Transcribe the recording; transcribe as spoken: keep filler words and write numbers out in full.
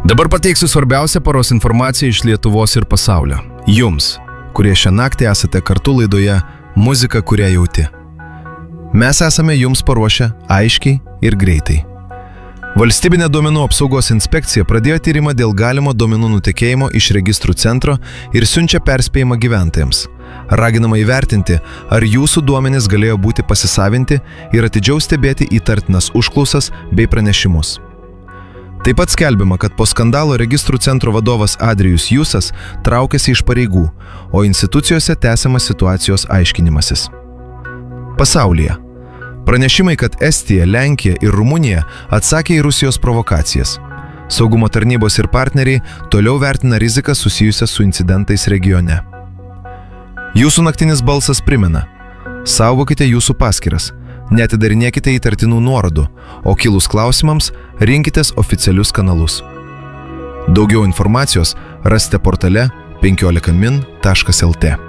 Dabar pateiksiu svarbiausią paros informaciją iš Lietuvos ir pasaulio. Jums, kurie šią naktį esate kartu laidoje Muzika, kurią jauti. Mes esame jums paruošę aiškiai ir greitai. Valstybinė duomenų apsaugos inspekcija pradėjo tyrimą dėl galimo duomenų nutekėjimo iš registrų centro ir siunčia perspėjimą gyventojams. Raginama įvertinti, ar jūsų duomenys galėjo būti pasisavinti ir atidžiau stebėti įtartinas užklausas bei pranešimus. Taip pat skelbiama, kad po skandalo registrų centro vadovas Adrijus Jusas traukėsi iš pareigų, o institucijose tęsiamas situacijos aiškinimasis. Pasaulyje. Pranešimai, kad Estija, Lenkija ir Rumunija atsakė į Rusijos provokacijas. Saugumo tarnybos ir partneriai toliau vertina riziką susijusią su incidentais regione. Jūsų naktinis balsas primena: saugokite jūsų paskyras, neatidarinėkite įtartinų nuorodų, o kilus klausimams rinkitės oficialius kanalus. Daugiau informacijos rasite portale penkiolika min taškas lt.